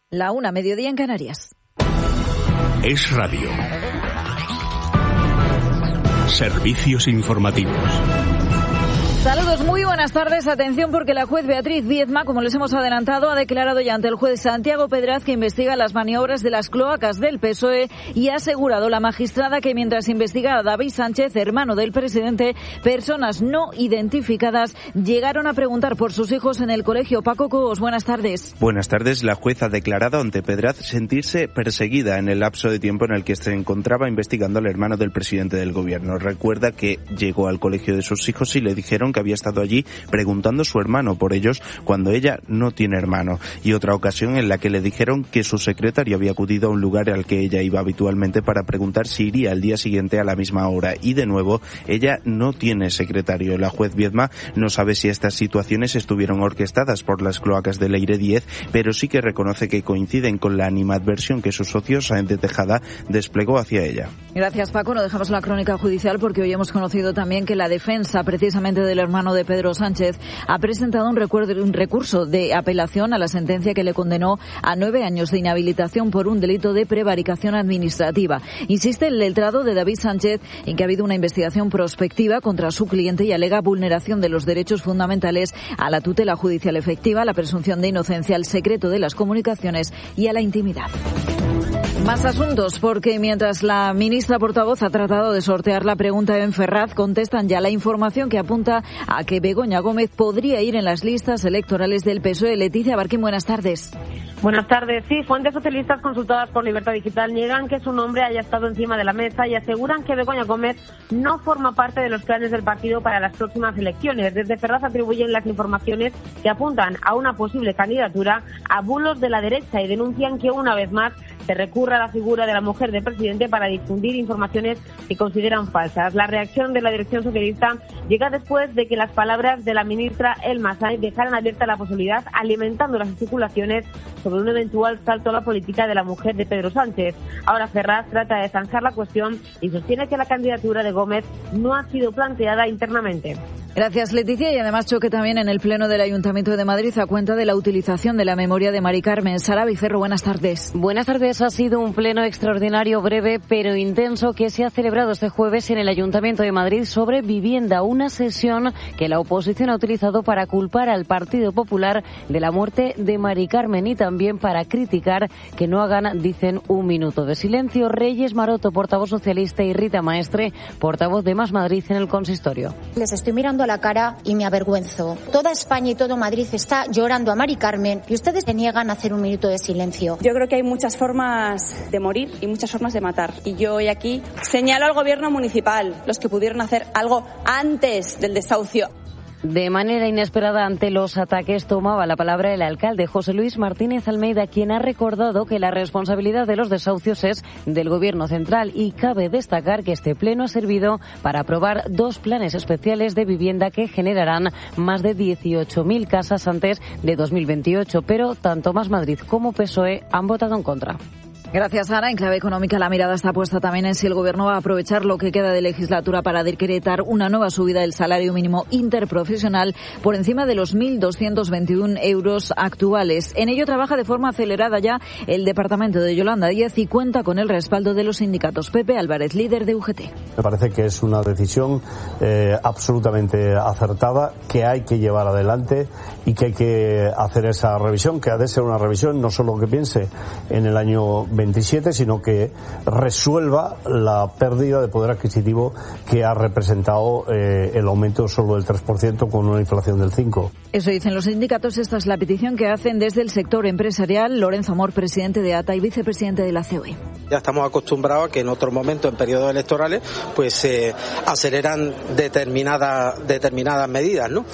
1:00, mediodía en Canarias. Es Radio. Servicios informativos. Saludos, muy buenas tardes. Atención porque la juez Beatriz Viedma, como les hemos adelantado, ha declarado ya ante el juez Santiago Pedraz que investiga las maniobras de las cloacas del PSOE y ha asegurado la magistrada que mientras investigaba a David Sánchez, hermano del presidente, personas no identificadas llegaron a preguntar por sus hijos en el colegio. Paco Cobos, buenas tardes. Buenas tardes. La juez ha declarado ante Pedraz sentirse perseguida en el lapso de tiempo en el que se encontraba investigando al hermano del presidente del gobierno. Recuerda que llegó al colegio de sus hijos y le dijeron que había estado allí preguntando a su hermano por ellos cuando ella no tiene hermano, y otra ocasión en la que le dijeron que su secretario había acudido a un lugar al que ella iba habitualmente para preguntar si iría al día siguiente a la misma hora, y de nuevo ella no tiene secretario. La juez Viedma no sabe si estas situaciones estuvieron orquestadas por las cloacas de Leire 10, pero sí que reconoce que coinciden con la animadversión que su socio Sáenz de Tejada desplegó hacia ella. Gracias, Paco. No dejamos la crónica judicial porque hoy hemos conocido también que la defensa precisamente del hermano de Pedro Sánchez ha presentado un recurso de apelación a la sentencia que le condenó a 9 años de inhabilitación por un delito de prevaricación administrativa. Insiste el letrado de David Sánchez en que ha habido una investigación prospectiva contra su cliente y alega vulneración de los derechos fundamentales a la tutela judicial efectiva, a la presunción de inocencia, al secreto de las comunicaciones y a la intimidad. Más asuntos, porque mientras la ministra portavoz ha tratado de sortear la pregunta de Ben Ferraz, contestan ya la información que apunta a que Begoña Gómez podría ir en las listas electorales del PSOE. Leticia Barquín, buenas tardes. Buenas tardes. Sí, fuentes socialistas consultadas por Libertad Digital niegan que su nombre haya estado encima de la mesa y aseguran que Begoña Gómez no forma parte de los planes del partido para las próximas elecciones. Desde Ferraz atribuyen las informaciones que apuntan a una posible candidatura a bulos de la derecha y denuncian que una vez más se recurre a la figura de la mujer del presidente para difundir informaciones que consideran falsas. La reacción de la dirección socialista llega después de que las palabras de la ministra Elma Sainz dejaran abierta la posibilidad, alimentando las especulaciones sobre un eventual salto a la política de la mujer de Pedro Sánchez. Ahora Ferraz trata de zanjar la cuestión y sostiene que la candidatura de Gómez no ha sido planteada internamente. Gracias, Leticia. Y además choque también en el Pleno del Ayuntamiento de Madrid a cuenta de la utilización de la memoria de Mari Carmen. Sara Bicerro, buenas tardes. Buenas tardes. Ha sido un pleno extraordinario, breve pero intenso, que se ha celebrado este jueves en el Ayuntamiento de Madrid sobre vivienda. Una sesión que la oposición ha utilizado para culpar al Partido Popular de la muerte de Mari Carmen y también para criticar que no hagan, dicen, un minuto de silencio. Reyes Maroto, portavoz socialista, y Rita Maestre, portavoz de Más Madrid en el consistorio. Les estoy mirando la cara y me avergüenzo. Toda España y todo Madrid está llorando a Mari Carmen y ustedes se niegan a hacer un minuto de silencio. Yo creo que hay muchas formas de morir y muchas formas de matar. Y yo hoy aquí señalo al gobierno municipal, los que pudieron hacer algo antes del desahucio. De manera inesperada ante los ataques tomaba la palabra el alcalde José Luis Martínez Almeida, quien ha recordado que la responsabilidad de los desahucios es del Gobierno central y cabe destacar que este pleno ha servido para aprobar 2 planes especiales de vivienda que generarán más de 18.000 casas antes de 2028, pero tanto Más Madrid como PSOE han votado en contra. Gracias, Ana. En clave económica, la mirada está puesta también en si el Gobierno va a aprovechar lo que queda de legislatura para decretar una nueva subida del salario mínimo interprofesional por encima de los 1.221 euros actuales. En ello trabaja de forma acelerada ya el departamento de Yolanda Díaz y cuenta con el respaldo de los sindicatos. Pepe Álvarez, líder de UGT. Me parece que es una decisión absolutamente acertada, que hay que llevar adelante y que hay que hacer esa revisión, que ha de ser una revisión no solo que piense en el año 27, sino que resuelva la pérdida de poder adquisitivo que ha representado el aumento solo del 3% con una inflación del 5%. Eso dicen los sindicatos. Esta es la petición que hacen desde el sector empresarial. Lorenzo Amor, presidente de ATA y vicepresidente de la COE. Ya estamos acostumbrados a que en otros momentos, en periodos electorales, pues se aceleran determinadas medidas, ¿no?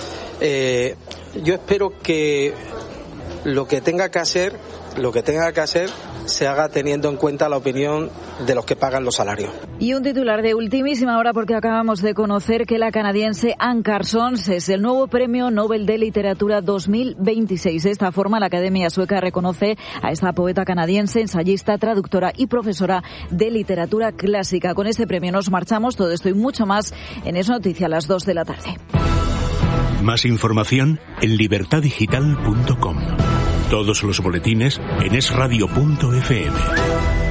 Yo espero que lo que tenga que hacer se haga teniendo en cuenta la opinión de los que pagan los salarios. Y un titular de ultimísima hora, porque acabamos de conocer que la canadiense Anne Carson es el nuevo Premio Nobel de Literatura 2026. De esta forma, la Academia Sueca reconoce a esta poeta canadiense, ensayista, traductora y profesora de literatura clásica. Con este premio nos marchamos. Todo esto y mucho más en Es Noticia a las 2 de la tarde. Más información en libertaddigital.com. Todos los boletines en esradio.fm.